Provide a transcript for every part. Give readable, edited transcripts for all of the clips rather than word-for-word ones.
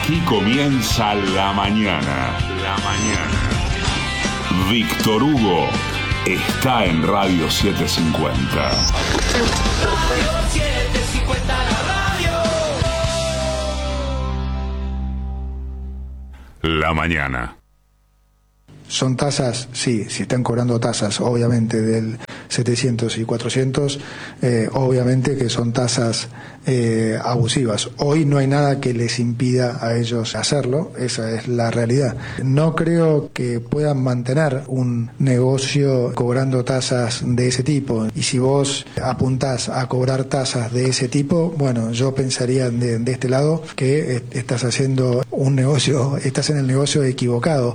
Aquí comienza la mañana. La mañana. Víctor Hugo está en Radio 750. Radio 750, la radio. La mañana. Son tasas, sí, si están cobrando tasas, obviamente, del 700 y 400, obviamente que son tasas abusivas. Hoy no hay nada que les impida a ellos hacerlo, esa es la realidad. No creo que puedan mantener un negocio cobrando tasas de ese tipo. Y si vos apuntás a cobrar tasas de ese tipo, bueno, yo pensaría de este lado que estás haciendo un negocio, estás en el negocio equivocado.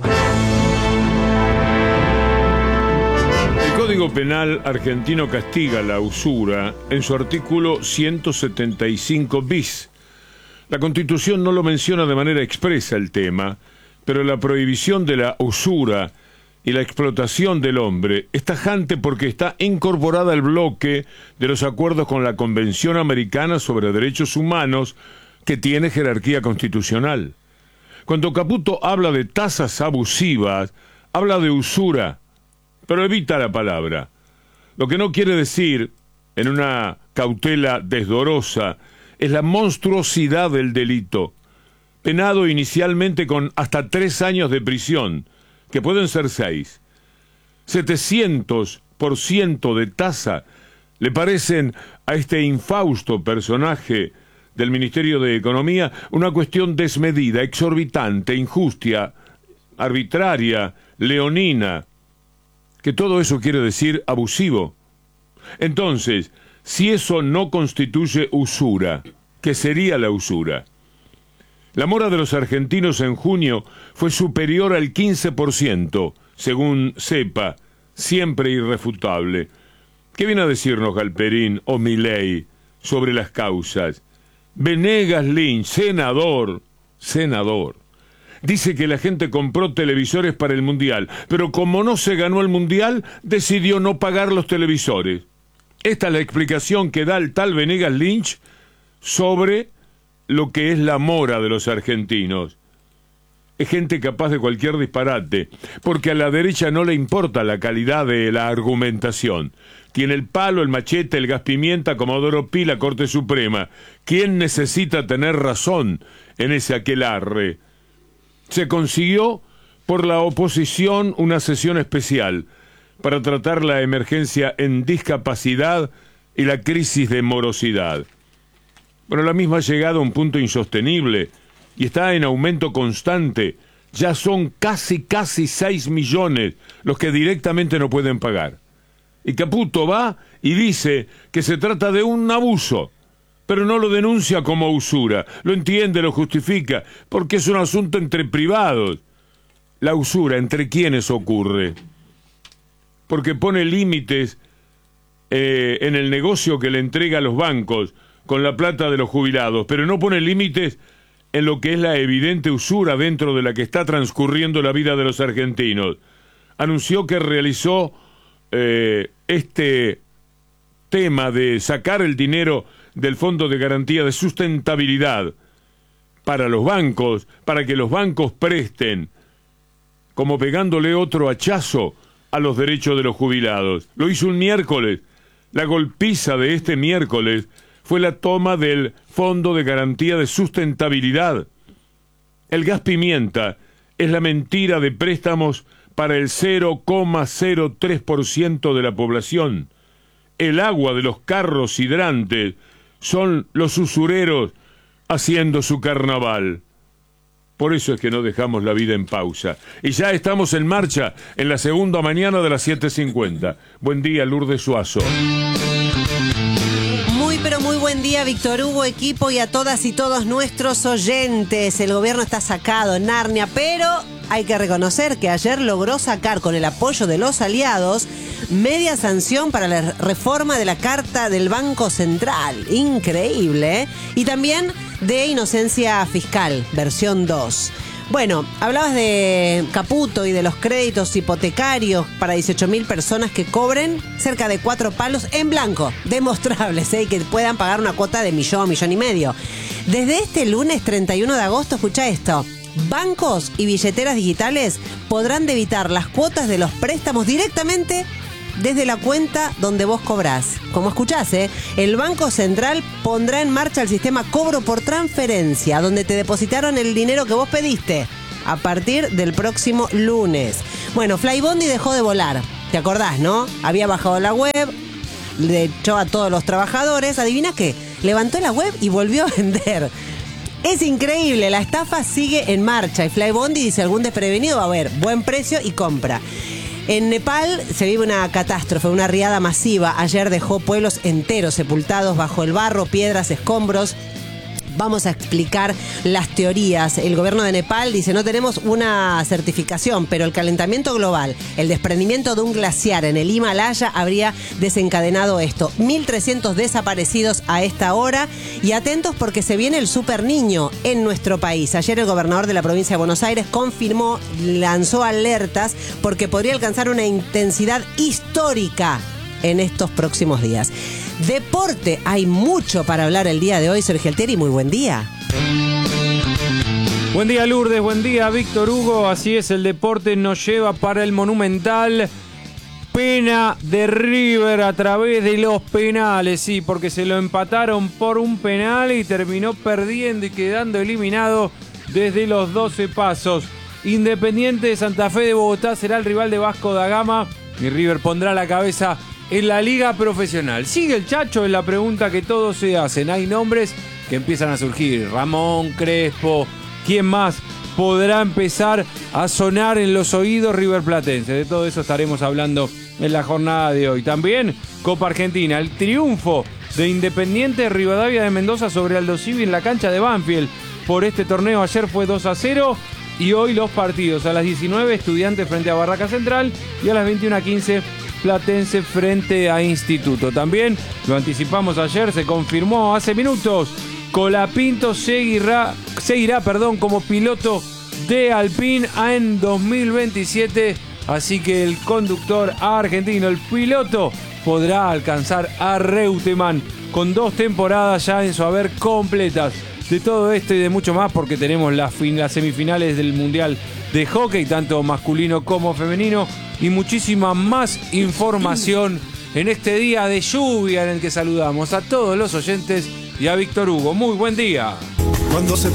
El Código Penal argentino castiga la usura en su artículo 175 bis. La Constitución no lo menciona de manera expresa el tema, pero la prohibición de la usura y la explotación del hombre es tajante porque está incorporada al bloque de los acuerdos con la Convención Americana sobre Derechos Humanos, que tiene jerarquía constitucional. Cuando Caputo habla de tasas abusivas, habla de usura, pero evita la palabra. Lo que no quiere decir, en una cautela desdorosa, es la monstruosidad del delito, penado inicialmente con hasta 3 años de prisión, que pueden ser 6. 700% de tasa le parecen a este infausto personaje del Ministerio de Economía una cuestión desmedida, exorbitante, injusta, arbitraria, leonina, que todo eso quiere decir abusivo. Entonces, si eso no constituye usura, ¿qué sería la usura? La mora de los argentinos en junio fue superior al 15%, según CEPA, siempre irrefutable. ¿Qué viene a decirnos Galperín o Milei sobre las causas? Venegas Lynch, senador, dice que la gente compró televisores para el Mundial, pero como no se ganó el Mundial, decidió no pagar los televisores. Esta es la explicación que da el tal Venegas Lynch sobre lo que es la mora de los argentinos. Es gente capaz de cualquier disparate, porque a la derecha no le importa la calidad de la argumentación. Tiene el palo, el machete, el gas pimienta, Comodoro Pi, la Corte Suprema. ¿Quién necesita tener razón en ese aquelarre? Se consiguió por la oposición una sesión especial para tratar la emergencia en discapacidad y la crisis de morosidad. Bueno, la misma ha llegado a un punto insostenible y está en aumento constante. Ya son casi 6 millones los que directamente no pueden pagar. Y Caputo va y dice que se trata de un abuso, pero no lo denuncia como usura. Lo entiende, lo justifica, porque es un asunto entre privados. La usura, ¿entre quiénes ocurre? Porque pone límites en el negocio que le entrega a los bancos con la plata de los jubilados, pero no pone límites en lo que es la evidente usura dentro de la que está transcurriendo la vida de los argentinos. Anunció que realizó este tema de sacar el dinero del Fondo de Garantía de Sustentabilidad para los bancos, para que los bancos presten, como pegándole otro hachazo a los derechos de los jubilados. Lo hizo un miércoles. La golpiza de este miércoles fue la toma del Fondo de Garantía de Sustentabilidad. El gas pimienta es la mentira de préstamos para el 0,03% de la población. El agua de los carros hidrantes son los usureros haciendo su carnaval. Por eso es que no dejamos la vida en pausa. Y ya estamos en marcha en la segunda mañana de las 7:50. Buen día, Lourdes Suazo. Pero muy buen día, Víctor Hugo, equipo, y a todas y todos nuestros oyentes. El gobierno está sacado en Narnia, pero hay que reconocer que ayer logró sacar, con el apoyo de los aliados, media sanción para la reforma de la Carta del Banco Central. Increíble, ¿eh? Y también de inocencia fiscal, versión 2. Bueno, hablabas de Caputo y de los créditos hipotecarios para 18.000 personas que cobren cerca de 4 palos en blanco, demostrables, y que puedan pagar una cuota de millón y medio. Desde este lunes 31 de agosto, escucha esto, bancos y billeteras digitales podrán debitar las cuotas de los préstamos directamente desde la cuenta donde vos cobrás. Como escuchás, el Banco Central pondrá en marcha el sistema cobro por transferencia, donde te depositaron el dinero que vos pediste, a partir del próximo lunes. Bueno, Flybondi dejó de volar, ¿te acordás, no? Había bajado la web, le echó a todos los trabajadores, ¿adivina qué? Levantó la web y volvió a vender. Es increíble, la estafa sigue en marcha y Flybondi dice: algún desprevenido va a haber buen precio y compra. En Nepal se vive una catástrofe, una riada masiva. Ayer dejó pueblos enteros sepultados bajo el barro, piedras, escombros. Vamos a explicar las teorías. El gobierno de Nepal dice: no tenemos una certificación, pero el calentamiento global, el desprendimiento de un glaciar en el Himalaya habría desencadenado esto. 1.300 desaparecidos a esta hora, y atentos porque se viene el Super Niño en nuestro país. Ayer el gobernador de la provincia de Buenos Aires confirmó, lanzó alertas porque podría alcanzar una intensidad histórica en estos próximos días. Deporte, hay mucho para hablar el día de hoy. Sergio Altieri, muy buen día. Buen día, Lourdes, buen día, Víctor Hugo. Así es, el deporte nos lleva para el Monumental. Pena de River a través de los penales, sí, porque se lo empataron por un penal y terminó perdiendo y quedando eliminado desde los 12 pasos. Independiente de Santa Fe de Bogotá será el rival de Vasco da Gama y River pondrá la cabeza en la liga profesional. ¿Sigue el Chacho? Es la pregunta que todos se hacen. Hay nombres que empiezan a surgir. Ramón, Crespo, ¿quién más podrá empezar a sonar en los oídos riverplatenses? De todo eso estaremos hablando en la jornada de hoy. También Copa Argentina, el triunfo de Independiente Rivadavia de Mendoza sobre Aldo Civi en la cancha de Banfield. Por este torneo ayer fue 2-0 y hoy los partidos. A las 19 Estudiantes frente a Barraca Central y a las 21:15 Platense frente a Instituto. También lo anticipamos ayer, se confirmó hace minutos, Colapinto seguirá como piloto de Alpine en 2027, así que el conductor argentino, el piloto, podrá alcanzar a Reutemann con 2 temporadas ya en su haber completas. De todo esto y de mucho más, porque tenemos las semifinales del Mundial de Hockey, tanto masculino como femenino, y muchísima más información en este día de lluvia en el que saludamos a todos los oyentes y a Víctor Hugo. Muy buen día. Cuando se